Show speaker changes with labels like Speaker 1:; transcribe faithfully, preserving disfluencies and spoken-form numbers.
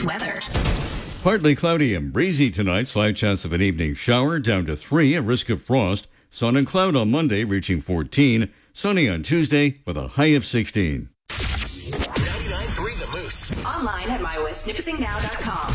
Speaker 1: Moose weather.
Speaker 2: Partly cloudy and breezy tonight. Slight chance of an evening shower down to three. A risk of frost. Sun and cloud on Monday reaching fourteen. Sunny on Tuesday with a high of sixteen.
Speaker 1: ninety-nine point three The Moose. Online at my west nipissing now dot com.